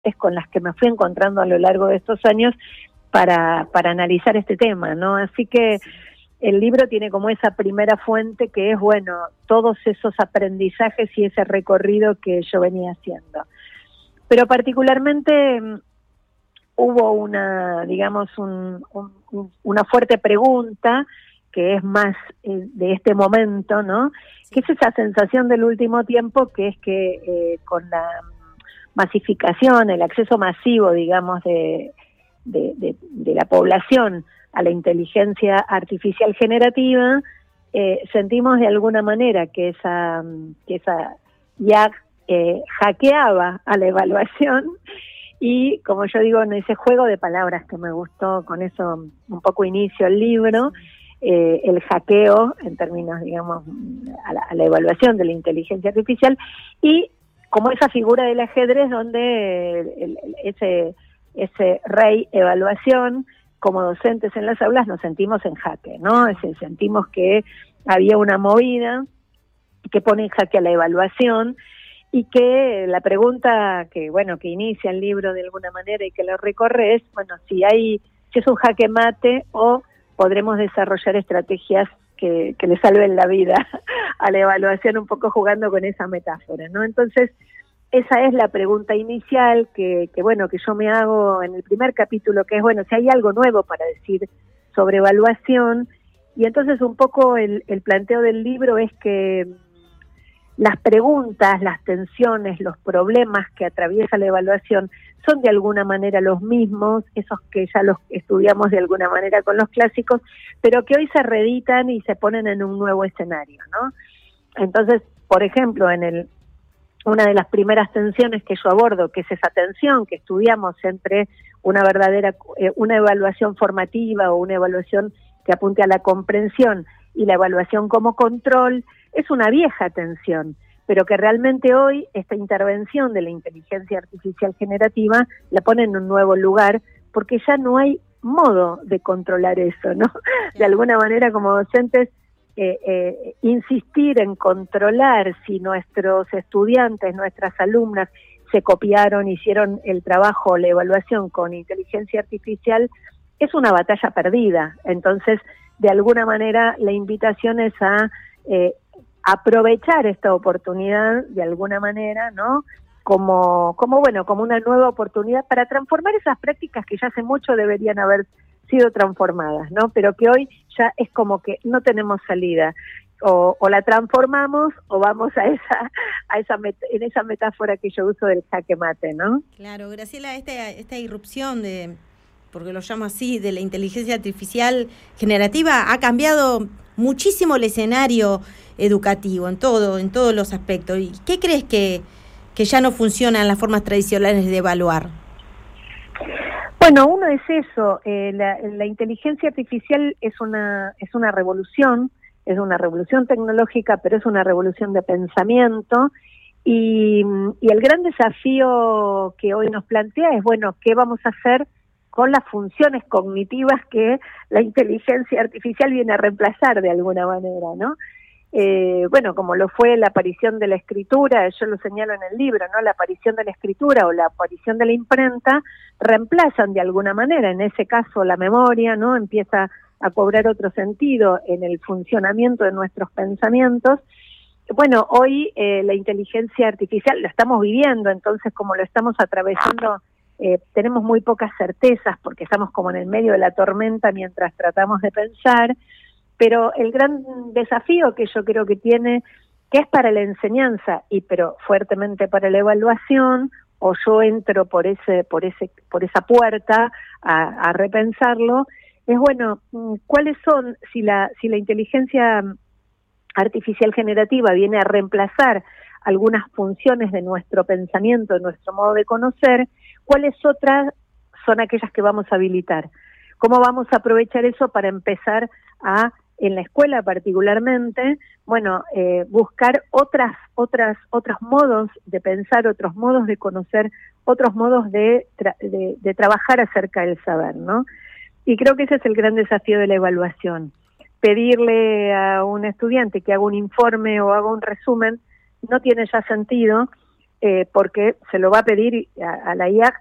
con las que me fui encontrando a lo largo de estos años para analizar este tema, ¿no? Así que el libro tiene como esa primera fuente que es, bueno, todos esos aprendizajes y ese recorrido que yo venía haciendo. Pero particularmente hubo una, digamos, una fuerte pregunta que es más de este momento, ¿no? Que es esa sensación del último tiempo, que es que con la masificación, el acceso masivo, digamos, de la población a la inteligencia artificial generativa, sentimos de alguna manera que esa ya hackeaba a la evaluación. Y como yo digo, en ese juego de palabras que me gustó, con eso un poco inicio el libro, el hackeo en términos, digamos, a la evaluación de la inteligencia artificial, y como esa figura del ajedrez donde ese rey evaluación, como docentes en las aulas nos sentimos en jaque, ¿no? Sentimos que había una movida que pone en jaque a la evaluación, y que la pregunta que inicia el libro de alguna manera y que lo recorre es, bueno, si es un jaque mate o podremos desarrollar estrategias que le salven la vida a la evaluación, un poco jugando con esa metáfora, ¿no? Entonces, esa es la pregunta inicial que yo me hago en el primer capítulo, que es, bueno, si hay algo nuevo para decir sobre evaluación. Y entonces un poco el planteo del libro es que las preguntas, las tensiones, los problemas que atraviesa la evaluación son de alguna manera los mismos, esos que ya los estudiamos de alguna manera con los clásicos, pero que hoy se reeditan y se ponen en un nuevo escenario, ¿no? Entonces, por ejemplo, una de las primeras tensiones que yo abordo, que es esa tensión que estudiamos entre una evaluación formativa o una evaluación que apunte a la comprensión y la evaluación como control, es una vieja tensión, pero que realmente hoy esta intervención de la inteligencia artificial generativa la pone en un nuevo lugar, porque ya no hay modo de controlar eso, ¿no? De alguna manera, como docentes, insistir en controlar si nuestros estudiantes, nuestras alumnas se copiaron, hicieron el trabajo, la evaluación con inteligencia artificial, es una batalla perdida. Entonces, de alguna manera, la invitación es a aprovechar esta oportunidad de alguna manera, ¿no? Como una nueva oportunidad para transformar esas prácticas que ya hace mucho deberían haber sido transformadas, ¿no? Pero que hoy ya es como que no tenemos salida. O la transformamos o vamos en esa metáfora que yo uso del jaque mate, ¿no? Claro, Graciela, esta irrupción porque lo llamo así, de la inteligencia artificial generativa ha cambiado muchísimo el escenario educativo en todos los aspectos. ¿Y qué crees que ya no funcionan las formas tradicionales de evaluar? Bueno, uno es eso, la inteligencia artificial es una revolución tecnológica, pero es una revolución de pensamiento, y el gran desafío que hoy nos plantea es, bueno, ¿qué vamos a hacer con las funciones cognitivas que la inteligencia artificial viene a reemplazar de alguna manera, ¿no? Como lo fue la aparición de la escritura, yo lo señalo en el libro, ¿no? La aparición de la escritura o la aparición de la imprenta reemplazan de alguna manera, en ese caso la memoria, ¿no? Empieza a cobrar otro sentido en el funcionamiento de nuestros pensamientos. Bueno, hoy la inteligencia artificial lo estamos viviendo, entonces como lo estamos atravesando, tenemos muy pocas certezas porque estamos como en el medio de la tormenta mientras tratamos de pensar. Pero el gran desafío que yo creo que tiene, que es para la enseñanza pero fuertemente para la evaluación, o yo entro por esa puerta a repensarlo, es cuáles son, si la inteligencia artificial generativa viene a reemplazar algunas funciones de nuestro pensamiento, de nuestro modo de conocer, cuáles otras son aquellas que vamos a habilitar. ¿Cómo vamos a aprovechar eso para empezar en la escuela particularmente, buscar otros modos de pensar, otros modos de conocer, otros modos de trabajar acerca del saber, ¿no? Y creo que ese es el gran desafío de la evaluación. Pedirle a un estudiante que haga un informe o haga un resumen no tiene ya sentido, porque se lo va a pedir a la IA